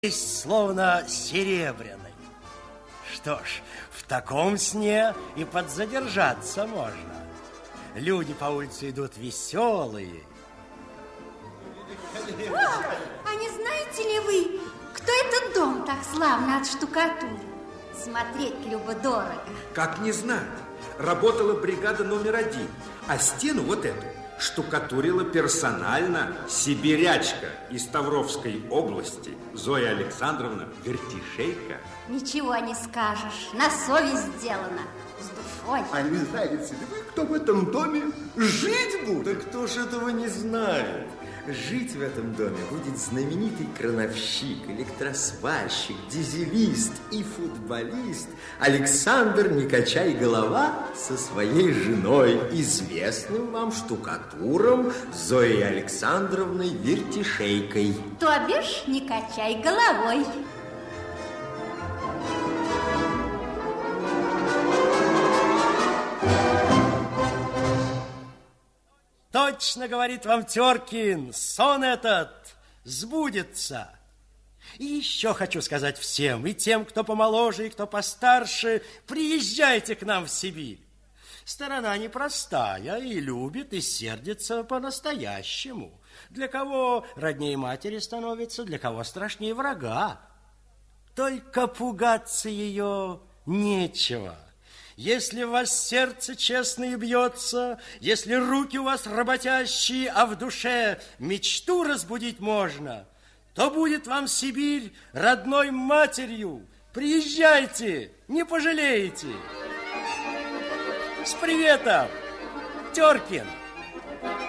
словно серебряный. Что ж, в таком сне и подзадержаться можно. Люди по улице идут веселые. А не знаете ли вы, кто этот дом так славно отштукатурил? Смотреть любо-дорого. Как не знать? Работала бригада номер 1, а стену вот эту штукатурила персонально сибирячка из Тавровской области Зоя Александровна Вертишейка. Ничего не скажешь, на совесть сделано, с душой. А не знаете ли вы, кто в этом доме жить будет? Да кто ж этого не знает? Жить в этом доме будет знаменитый крановщик, электросварщик, дизелист и футболист Александр Некачай-Голова со своей женой, известным вам штукатуром Зоей Александровной Вертишейкой. То бишь не качай головой. Точно говорит вам Теркин, сон этот сбудется. И еще хочу сказать всем, и тем, кто помоложе, и кто постарше, приезжайте к нам в Сибирь. Страна непростая, и любит, и сердится по-настоящему. Для кого роднее матери становится, для кого страшнее врага. Только пугаться ее нечего. Если у вас сердце честное бьется, если руки у вас работящие, а в душе мечту разбудить можно, то будет вам Сибирь родной матерью. Приезжайте, не пожалеете. С приветом, Теркин.